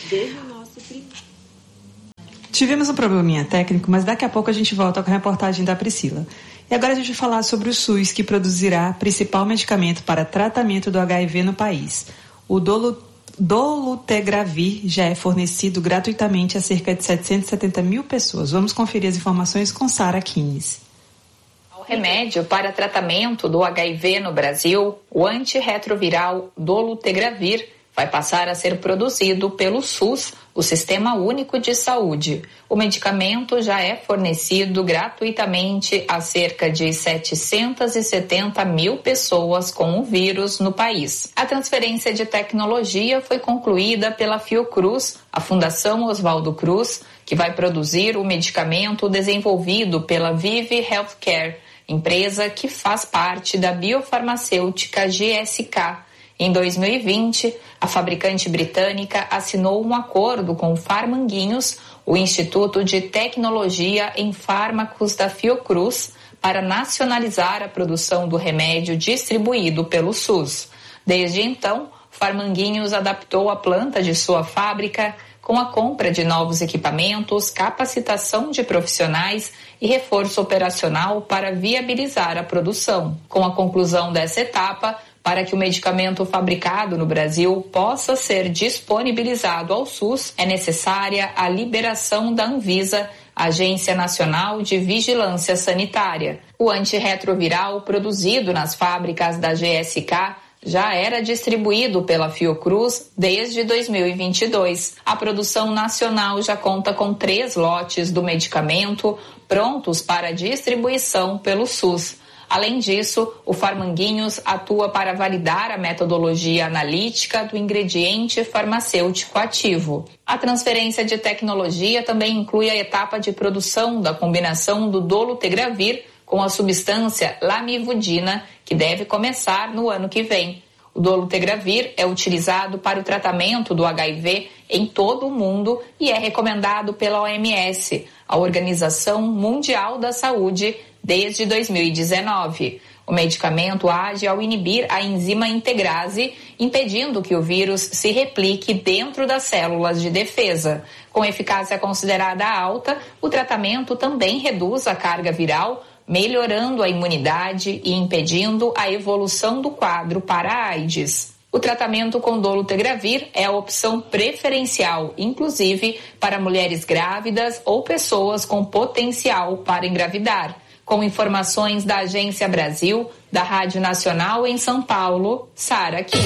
Tivemos um probleminha técnico, mas daqui a pouco a gente volta com a reportagem da Priscila. E agora a gente vai falar sobre o SUS, que produzirá principal medicamento para tratamento do HIV no país. O Dolutegravir já é fornecido gratuitamente a cerca de 770 mil pessoas. Vamos conferir as informações com Sara Kines. O remédio para tratamento do HIV no Brasil, o antirretroviral Dolutegravir, vai passar a ser produzido pelo SUS, o Sistema Único de Saúde. O medicamento já é fornecido gratuitamente a cerca de 770 mil pessoas com o vírus no país. A transferência de tecnologia foi concluída pela Fiocruz, a Fundação Oswaldo Cruz, que vai produzir o medicamento desenvolvido pela Vive Healthcare, empresa que faz parte da biofarmacêutica GSK. Em 2020, a fabricante britânica assinou um acordo com o Pharmanguinhos, o Instituto de Tecnologia em Fármacos da Fiocruz, para nacionalizar a produção do remédio distribuído pelo SUS. Desde então, Pharmanguinhos adaptou a planta de sua fábrica com a compra de novos equipamentos, capacitação de profissionais e reforço operacional para viabilizar a produção. Com a conclusão dessa etapa, para que o medicamento fabricado no Brasil possa ser disponibilizado ao SUS, é necessária a liberação da Anvisa, Agência Nacional de Vigilância Sanitária. O antirretroviral produzido nas fábricas da GSK já era distribuído pela Fiocruz desde 2022. A produção nacional já conta com 3 lotes do medicamento prontos para distribuição pelo SUS. Além disso, o Pharmanguinhos atua para validar a metodologia analítica do ingrediente farmacêutico ativo. A transferência de tecnologia também inclui a etapa de produção da combinação do Dolutegravir com a substância lamivudina, que deve começar no ano que vem. O Dolutegravir é utilizado para o tratamento do HIV em todo o mundo e é recomendado pela OMS, a Organização Mundial da Saúde, desde 2019. O medicamento age ao inibir a enzima integrase, impedindo que o vírus se replique dentro das células de defesa. Com eficácia considerada alta, o tratamento também reduz a carga viral, melhorando a imunidade e impedindo a evolução do quadro para a AIDS. O tratamento com Dolutegravir é a opção preferencial, inclusive para mulheres grávidas ou pessoas com potencial para engravidar. Com informações da Agência Brasil, da Rádio Nacional em São Paulo, Sara Kines.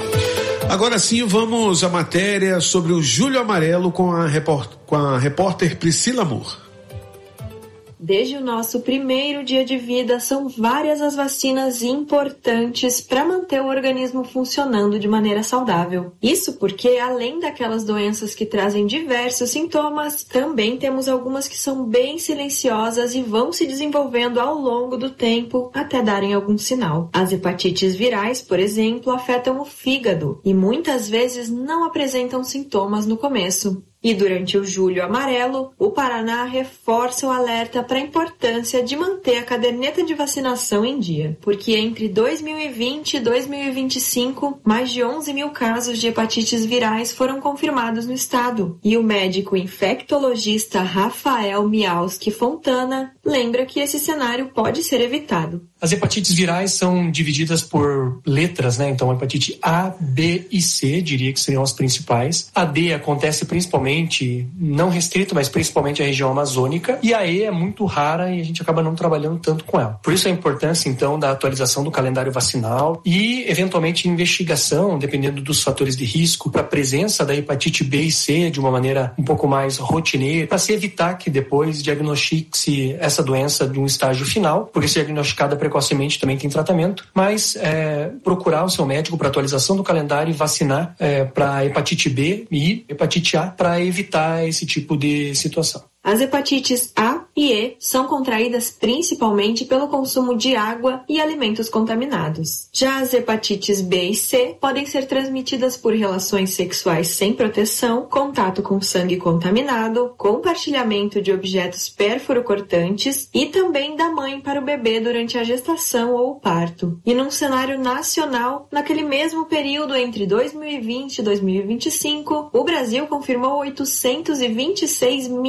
Agora sim, vamos à matéria sobre o Julho Amarelo com a repórter Priscila Moore. Desde o nosso primeiro dia de vida, são várias as vacinas importantes para manter o organismo funcionando de maneira saudável. Isso porque, além daquelas doenças que trazem diversos sintomas, também temos algumas que são bem silenciosas e vão se desenvolvendo ao longo do tempo até darem algum sinal. As hepatites virais, por exemplo, afetam o fígado e muitas vezes não apresentam sintomas no começo. E durante o Julho Amarelo, o Paraná reforça o alerta para a importância de manter a caderneta de vacinação em dia, porque entre 2020 e 2025, mais de 11 mil casos de hepatites virais foram confirmados no estado. E o médico infectologista Rafael Mialski Fontana lembra que esse cenário pode ser evitado. As hepatites virais são divididas por letras, né? Então, a hepatite A, B e C, diria que seriam as principais. A D acontece principalmente, não restrito, mas principalmente a região amazônica. E a E é muito rara e a gente acaba não trabalhando tanto com ela. Por isso a importância, então, da atualização do calendário vacinal e, eventualmente, investigação, dependendo dos fatores de risco, para a presença da hepatite B e C de uma maneira um pouco mais rotineira, para se evitar que depois diagnostique-se essa doença de um estágio final, porque se diagnosticada precocemente também tem tratamento, mas procurar o seu médico para atualização do calendário e vacinar para hepatite B e hepatite A para evitar esse tipo de situação. As hepatites A e E são contraídas principalmente pelo consumo de água e alimentos contaminados. Já as hepatites B e C podem ser transmitidas por relações sexuais sem proteção, contato com sangue contaminado, compartilhamento de objetos pérfuro-cortantes e também da mãe para o bebê durante a gestação ou o parto. E num cenário nacional, naquele mesmo período entre 2020 e 2025, o Brasil confirmou 826